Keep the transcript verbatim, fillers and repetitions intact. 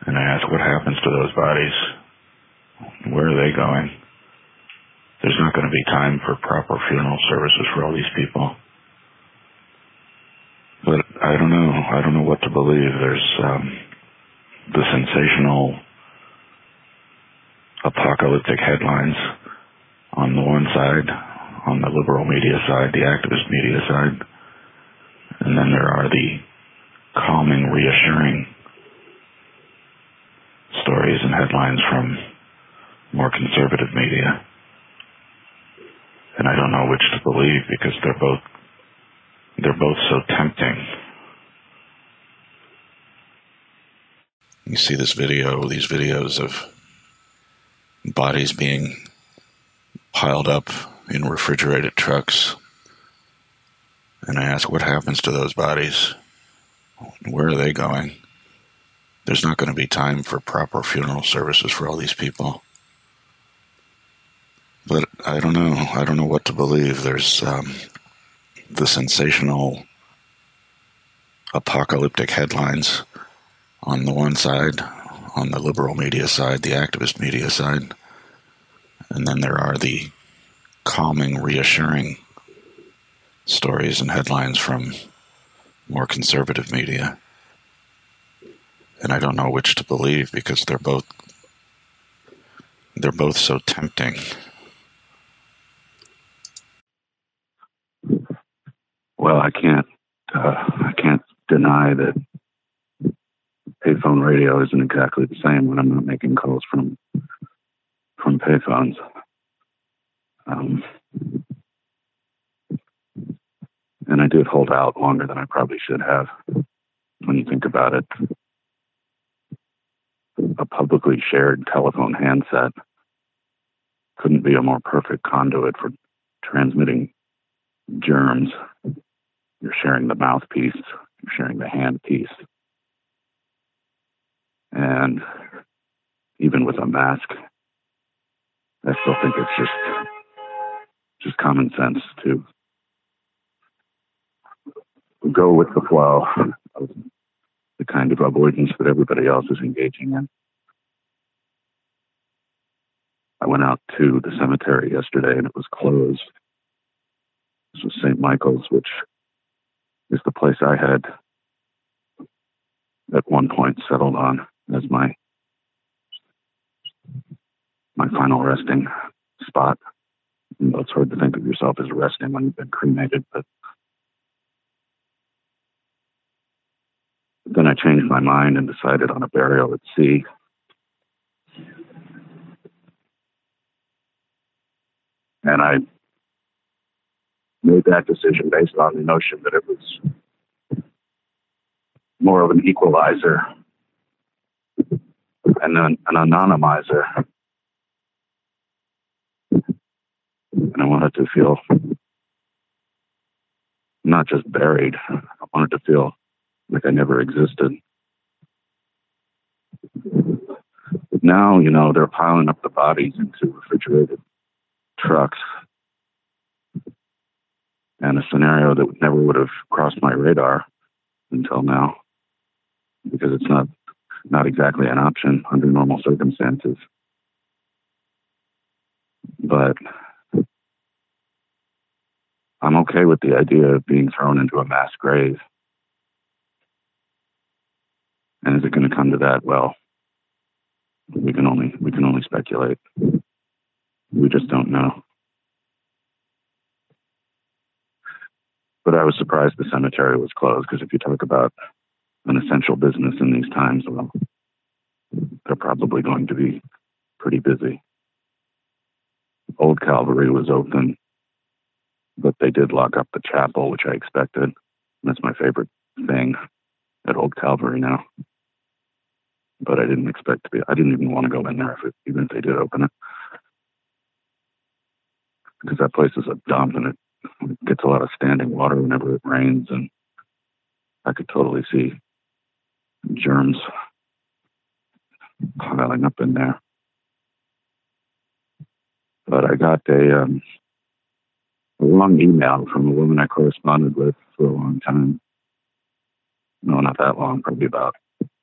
And I ask, what happens to those bodies? Where are they going? There's not going to be time for proper funeral services for all these people. But I don't know. I don't know what to believe. There's um, the sensational apocalyptic headlines on the one side, on the liberal media side, the activist media side. And then there are the calming, reassuring stories and headlines from more conservative media. And I don't know which to believe because they're both they're both so tempting. You see this video, these videos of bodies being piled up in refrigerated trucks. And I ask, what happens to those bodies? Where are they going? There's not going to be time for proper funeral services for all these people. But I don't know. I don't know what to believe. There's um, the sensational apocalyptic headlines on the one side, on the liberal media side, the activist media side. And then there are the calming, reassuring stories and headlines from more conservative media. And I don't know which to believe because they're both they're both so tempting. Well, I can't uh, I can't deny that payphone radio isn't exactly the same when I'm not making calls from from payphones. Um, and I did hold out longer than I probably should have. When you think about it, a publicly shared telephone handset couldn't be a more perfect conduit for transmitting germs. You're sharing the mouthpiece, you're sharing the handpiece. And even with a mask, I still think it's just just common sense to go with the flow of the kind of avoidance that everybody else is engaging in. I went out to the cemetery yesterday and it was closed. This was Saint Michael's, which is the place I had at one point settled on as my my final resting spot. You know, it's hard to think of yourself as resting when you've been cremated, but then I changed my mind and decided on a burial at sea. And I made that decision based on the notion that it was more of an equalizer and an, an anonymizer. And I wanted to feel not just buried, I wanted to feel like I never existed. But now, you know, they're piling up the bodies into refrigerated trucks. And a scenario that never would have crossed my radar until now, because it's not not exactly an option under normal circumstances. But I'm okay with the idea of being thrown into a mass grave. And is it going to come to that? Well, we can only we can only speculate. We just don't know. But I was surprised the cemetery was closed, because if you talk about an essential business in these times, well, they're probably going to be pretty busy. Old Calvary was open, but they did lock up the chapel, which I expected. That's my favorite thing at Old Calvary now. But I didn't expect to be, I didn't even want to go in there, if it, even if they did open it. Because that place is a dump, and it gets a lot of standing water whenever it rains, and I could totally see germs piling up in there. But I got a, um, a long email from a woman I corresponded with for a long time. No, not that long, probably about